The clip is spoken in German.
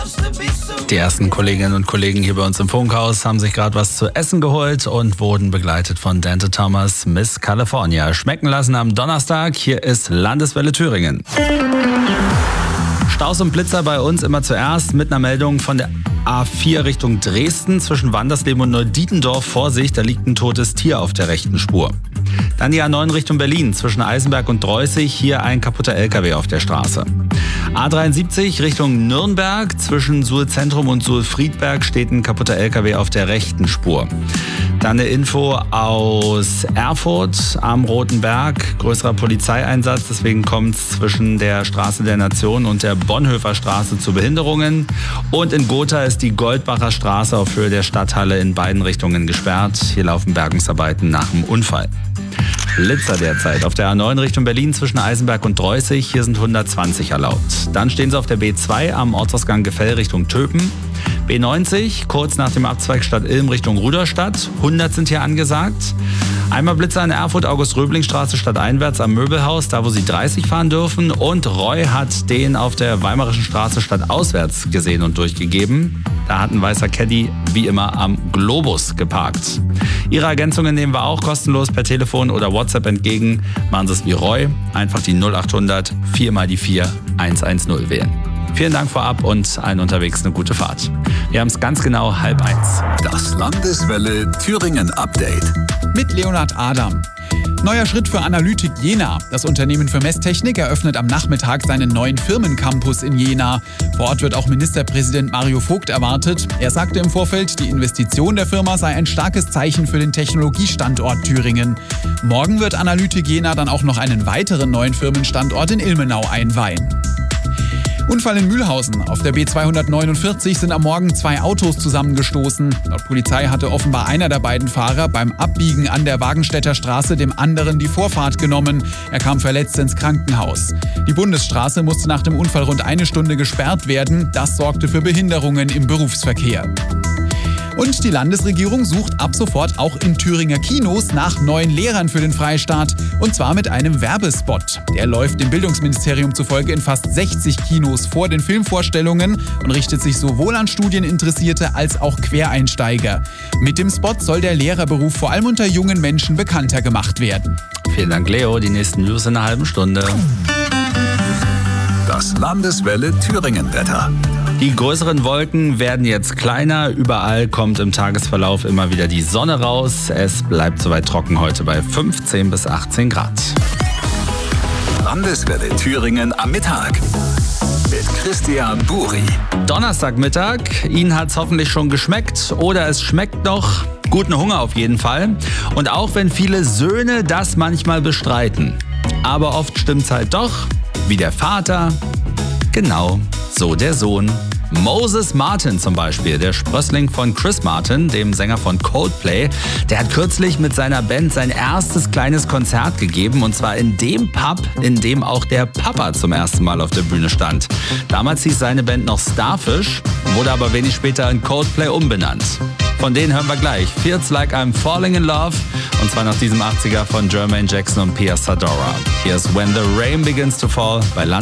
Die ersten Kolleginnen und Kollegen hier bei uns im Funkhaus haben sich gerade was zu essen geholt und wurden begleitet von Dante Thomas, Miss California. Schmecken lassen am Donnerstag. Hier ist Landeswelle Thüringen. Staus und Blitzer bei uns immer zuerst mit einer Meldung von der A4 Richtung Dresden zwischen Wandersleben und Neudietendorf. Vorsicht, da liegt ein totes Tier auf der rechten Spur. Dann die A9 Richtung Berlin zwischen Eisenberg und Dreußig. Hier ein kaputter LKW auf der Straße. A73 Richtung Nürnberg zwischen Suhl-Zentrum und Suhl-Friedberg steht ein kaputter LKW auf der rechten Spur. Dann eine Info aus Erfurt am Roten Berg. Größerer Polizeieinsatz, deswegen kommt es zwischen der Straße der Nation und der Bonhoeffer Straße zu Behinderungen. Und in Gotha ist die Goldbacher Straße auf Höhe der Stadthalle in beiden Richtungen gesperrt. Hier laufen Bergungsarbeiten nach dem Unfall. Blitzer derzeit auf der A9 Richtung Berlin zwischen Eisenberg und Dreußig. Hier sind 120 erlaubt. Dann stehen sie auf der B2 am Ortsausgang Gefell Richtung Töpen. B90 kurz nach dem Abzweig Stadt Ilm Richtung Rudolstadt. 100 sind hier angesagt. Einmal Blitzer in Erfurt, August-Röbling-Straße stadteinwärts am Möbelhaus, da wo sie 30 fahren dürfen. Und Roy hat den auf der Weimarischen Straße stadtauswärts gesehen und durchgegeben. Da hat ein weißer Caddy wie immer am Globus geparkt. Ihre Ergänzungen nehmen wir auch kostenlos per Telefon oder WhatsApp entgegen. Machen Sie es wie Roy, einfach die 0800 4 mal die 4 110 wählen. Vielen Dank vorab und allen unterwegs eine gute Fahrt. Wir haben es ganz genau 12:30. Das Landeswelle Thüringen Update. Mit Leonhard Adam. Neuer Schritt für Analytik Jena. Das Unternehmen für Messtechnik eröffnet am Nachmittag seinen neuen Firmencampus in Jena. Vor Ort wird auch Ministerpräsident Mario Vogt erwartet. Er sagte im Vorfeld, die Investition der Firma sei ein starkes Zeichen für den Technologiestandort Thüringen. Morgen wird Analytik Jena dann auch noch einen weiteren neuen Firmenstandort in Ilmenau einweihen. Unfall in Mühlhausen. Auf der B249 sind am Morgen 2 Autos zusammengestoßen. Laut Polizei hatte offenbar einer der beiden Fahrer beim Abbiegen an der Wagenstädter Straße dem anderen die Vorfahrt genommen. Er kam verletzt ins Krankenhaus. Die Bundesstraße musste nach dem Unfall rund 1 Stunde gesperrt werden. Das sorgte für Behinderungen im Berufsverkehr. Und die Landesregierung sucht ab sofort auch in Thüringer Kinos nach neuen Lehrern für den Freistaat. Und zwar mit einem Werbespot. Der läuft dem Bildungsministerium zufolge in fast 60 Kinos vor den Filmvorstellungen und richtet sich sowohl an Studieninteressierte als auch Quereinsteiger. Mit dem Spot soll der Lehrerberuf vor allem unter jungen Menschen bekannter gemacht werden. Vielen Dank, Leo. Die nächsten News in einer halben Stunde. Das Landeswelle Thüringen Wetter. Die größeren Wolken werden jetzt kleiner. Überall kommt im Tagesverlauf immer wieder die Sonne raus. Es bleibt soweit trocken heute bei 15 bis 18 Grad. Landeswelle Thüringen am Mittag. Mit Christian Buri. Donnerstagmittag. Ihnen hat es hoffentlich schon geschmeckt oder es schmeckt noch. Guten Hunger auf jeden Fall. Und auch wenn viele Söhne das manchmal bestreiten. Aber oft stimmt's halt doch, wie der Vater. Genau, so der Sohn. Moses Martin zum Beispiel, der Sprössling von Chris Martin, dem Sänger von Coldplay, der hat kürzlich mit seiner Band sein erstes kleines Konzert gegeben und zwar in dem Pub, in dem auch der Papa zum ersten Mal auf der Bühne stand. Damals hieß seine Band noch Starfish, wurde aber wenig später in Coldplay umbenannt. Von denen hören wir gleich Feels Like I'm Falling in Love und zwar nach diesem 80er von Jermaine Jackson und Pia Sadora. Hier ist When the Rain Begins to Fall bei